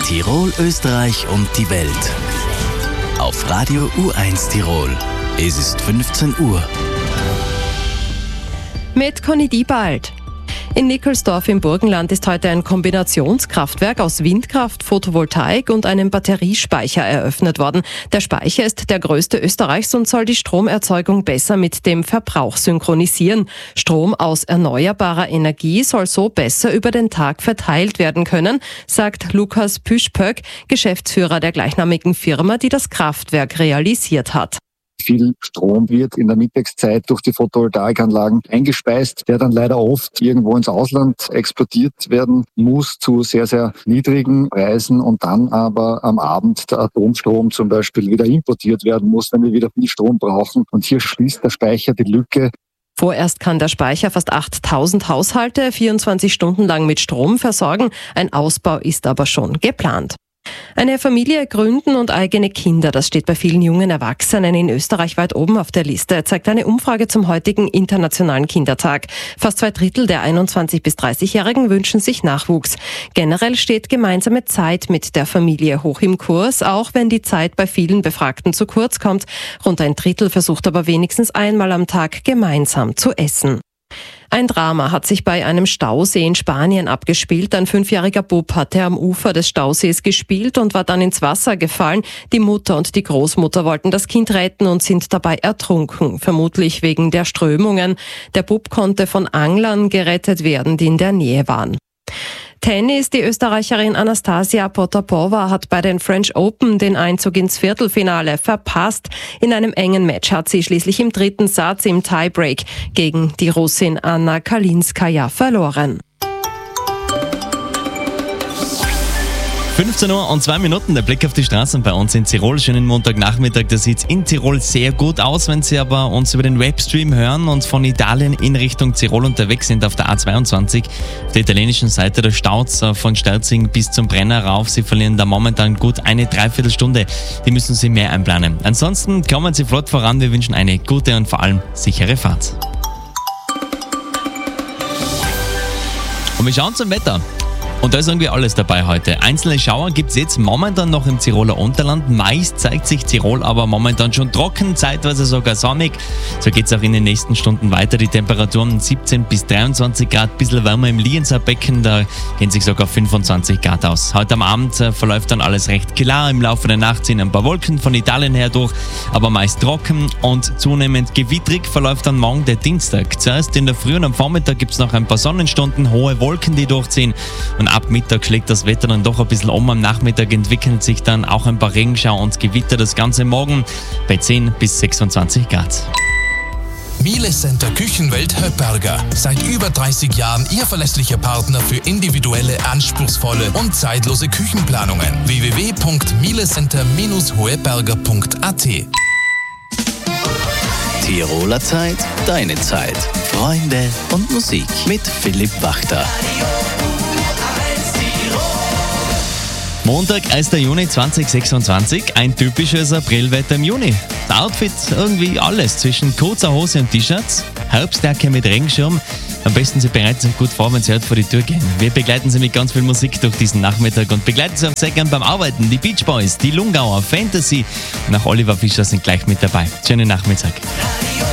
Tirol, Österreich und die Welt. Auf Radio U1 Tirol. Es ist 15 Uhr. Mit Conny Diebald. In Nickelsdorf im Burgenland ist heute ein Kombinationskraftwerk aus Windkraft, Photovoltaik und einem Batteriespeicher eröffnet worden. Der Speicher ist der größte Österreichs und soll die Stromerzeugung besser mit dem Verbrauch synchronisieren. Strom aus erneuerbarer Energie soll so besser über den Tag verteilt werden können, sagt Lukas Püschpöck, Geschäftsführer der gleichnamigen Firma, die das Kraftwerk realisiert hat. Viel Strom wird in der Mittagszeit durch die Photovoltaikanlagen eingespeist, der dann leider oft irgendwo ins Ausland exportiert werden muss zu sehr, sehr niedrigen Preisen und dann aber am Abend der Atomstrom zum Beispiel wieder importiert werden muss, wenn wir wieder viel Strom brauchen. Und hier schließt der Speicher die Lücke. Vorerst kann der Speicher fast 8000 Haushalte 24 Stunden lang mit Strom versorgen. Ein Ausbau ist aber schon geplant. Eine Familie gründen und eigene Kinder, das steht bei vielen jungen Erwachsenen in Österreich weit oben auf der Liste, zeigt eine Umfrage zum heutigen Internationalen Kindertag. Fast 2/3 der 21- bis 30-Jährigen wünschen sich Nachwuchs. Generell steht gemeinsame Zeit mit der Familie hoch im Kurs, auch wenn die Zeit bei vielen Befragten zu kurz kommt. Rund 1/3 versucht aber wenigstens einmal am Tag gemeinsam zu essen. Ein Drama hat sich bei einem Stausee in Spanien abgespielt. Ein 5-jähriger Bub hatte am Ufer des Stausees gespielt und war dann ins Wasser gefallen. Die Mutter und die Großmutter wollten das Kind retten und sind dabei ertrunken, vermutlich wegen der Strömungen. Der Bub konnte von Anglern gerettet werden, die in der Nähe waren. Tennis. Die Österreicherin Anastasia Potapova hat bei den French Open den Einzug ins Viertelfinale verpasst. In einem engen Match hat sie schließlich im 3. Satz im Tiebreak gegen die Russin Anna Kalinskaya verloren. 15 Uhr und 2 Minuten, der Blick auf die Straßen bei uns in Tirol. Schönen Montagnachmittag, da sieht es in Tirol sehr gut aus. Wenn Sie aber uns über den Webstream hören und von Italien in Richtung Tirol unterwegs sind auf der A22, auf der italienischen Seite, der staut's von Sterzing bis zum Brenner rauf. Sie verlieren da momentan gut eine Dreiviertelstunde. Die müssen Sie mehr einplanen. Ansonsten kommen Sie flott voran. Wir wünschen eine gute und vor allem sichere Fahrt. Und wir schauen zum Wetter. Und da ist irgendwie alles dabei heute. Einzelne Schauer gibt es jetzt momentan noch im Tiroler Unterland. Meist zeigt sich Tirol aber momentan schon trocken, zeitweise sogar sonnig. So geht es auch in den nächsten Stunden weiter. Die Temperaturen 17 bis 23 Grad, ein bisschen wärmer im Lienzer Becken, da gehen sich sogar 25 Grad aus. Heute am Abend verläuft dann alles recht klar. Im Laufe der Nacht ziehen ein paar Wolken von Italien her durch, aber meist trocken und zunehmend gewittrig verläuft dann morgen der Dienstag. Zuerst in der Früh und am Vormittag gibt es noch ein paar Sonnenstunden, hohe Wolken, die durchziehen. Und ab Mittag schlägt das Wetter dann doch ein bisschen um. Am Nachmittag entwickeln sich dann auch ein paar Regenschauer und Gewitter. Das Ganze morgen bei 10 bis 26 Grad. Miele Center Küchenwelt Höpberger. Seit über 30 Jahren Ihr verlässlicher Partner für individuelle, anspruchsvolle und zeitlose Küchenplanungen. www.mielecenter-hoeberger.at. Tiroler Zeit, deine Zeit. Freunde und Musik mit Philipp Wachter. Montag, 1. Juni 2026, ein typisches Aprilwetter im Juni. Das Outfit, irgendwie alles zwischen kurzer Hose und T-Shirts, Herbstjacke mit Regenschirm. Am besten Sie bereiten sich gut vor, wenn Sie heute vor die Tür gehen. Wir begleiten Sie mit ganz viel Musik durch diesen Nachmittag und begleiten Sie auch sehr gern beim Arbeiten. Die Beach Boys, die Lungauer, Fantasy und auch Oliver Fischer sind gleich mit dabei. Schönen Nachmittag.